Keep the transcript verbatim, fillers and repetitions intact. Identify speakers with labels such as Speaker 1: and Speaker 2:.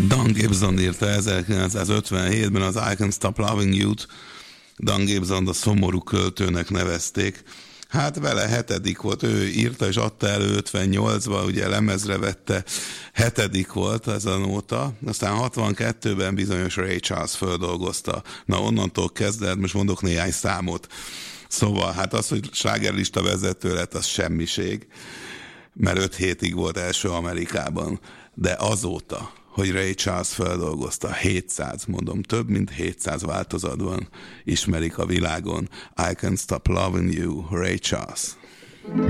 Speaker 1: Dan Gibson írta ezerkilencszázötvenhétben az I Can't Stop Loving You-t. Dan Gibson a szomorú költőnek nevezték. Hát vele hetedik volt, ő írta és adta elő ötvennyolcban, ugye lemezre vette, hetedik volt ez a nóta, aztán hatvankettőben bizonyos Ray Charles földolgozta. Na onnantól kezdve, most mondok néhány számot. Szóval hát az, hogy slágerlista vezető lett, az semmiség, mert öt hétig volt első Amerikában, de azóta, hogy Ray Charles feldolgozta, hétszáz, mondom, több mint hétszáz változatban ismerik a világon. I Can't Stop Loving You, Ray Charles.